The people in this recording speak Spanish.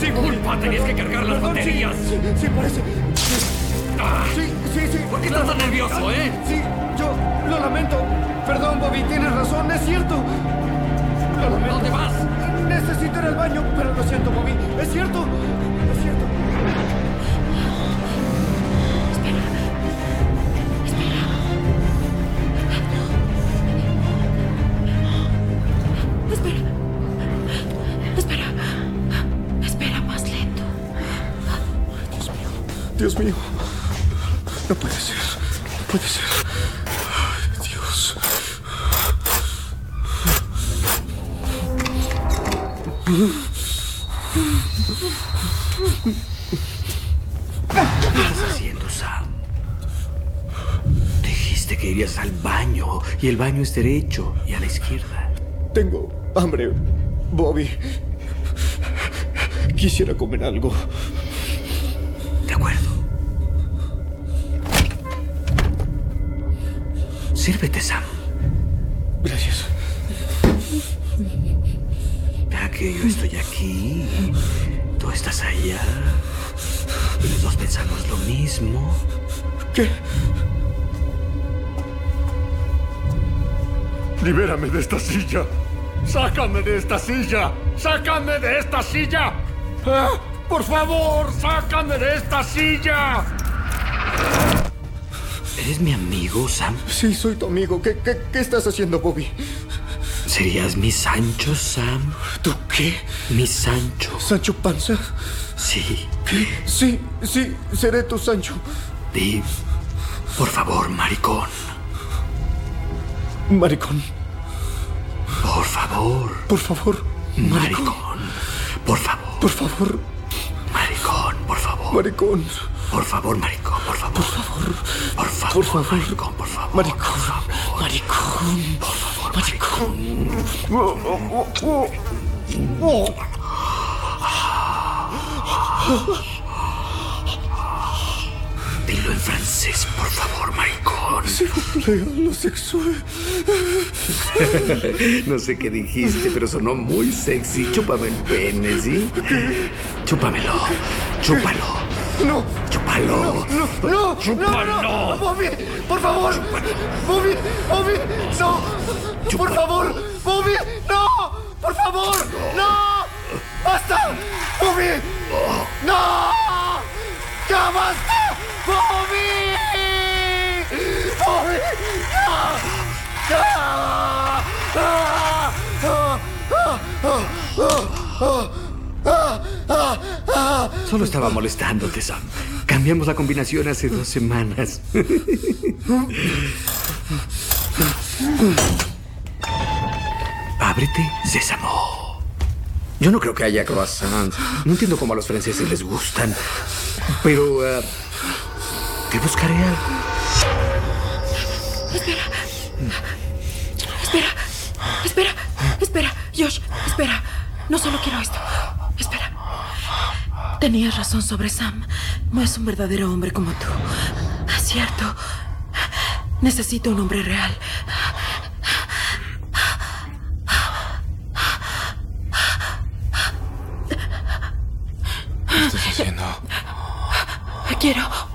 mi culpa! ¡Tenías que cargar las baterías! Sí, parece. Ah, Sí. ¿Por qué estás tan nervioso, eh? Sí, yo lo lamento. Perdón, Bobby, tienes razón, es cierto. Lo lamento. ¿Dónde vas? Necesito ir al baño, pero lo siento, Bobby. Es cierto. Es cierto. Espera, más lento. Dios mío. No puede ser. No puede ser. Ay, Dios. ¿Qué estás haciendo, Sam? Dijiste que irías al baño, y el baño es derecho y a la izquierda. Tengo hambre, Bobby. Quisiera comer algo. De acuerdo. Sírvete, Sam. Gracias. Ya que yo estoy aquí, tú estás allá, y los dos pensamos lo mismo. ¿Qué? Libérame de esta silla. ¡Sácame de esta silla! ¡Sácame de esta silla! ¡Ah! ¡Por favor, sácame de esta silla! ¿Eres mi amigo, Sam? Sí, soy tu amigo. ¿Qué estás haciendo, Bobby? ¿Serías mi Sancho, Sam? ¿Tú qué? Mi Sancho. ¿Sancho Panza? Sí. ¿Qué? Sí, seré tu Sancho. Di, por favor, maricón. Maricón. Por favor. Por favor. Maricón. Por favor. Por favor. Maricón, por favor. Maricón. Por favor, maricón, por favor. Por favor. Por favor, Por favor. maricón, por favor. Maricón. Por favor. Maricón. Por favor, Dilo en francés, por favor, maricón. S'il vous plaît, lo sexual. No sé qué dijiste, pero sonó muy sexy. Chúpame el pene, ¿sí? Chúpamelo. Chúpalo. No. Chúpalo. No. Chúpalo. No. Bobby, por favor. Bobby, no. Por favor, Bobby, no. Por favor, no. Basta. Bobby, no. Ya basta. Bobby. Bobby, Solo estaba molestándote, Sam. Cambiamos la combinación hace 2 semanas. Ábrete, sésamo. Yo no creo que haya croissants. No entiendo cómo a los franceses les gustan. Pero, te buscaré algo. Espera, Josh, espera. No solo quiero esto. Espera. Tenías razón sobre Sam. No es un verdadero hombre como tú. Cierto. Necesito un hombre real. ¿Qué estás haciendo? Quiero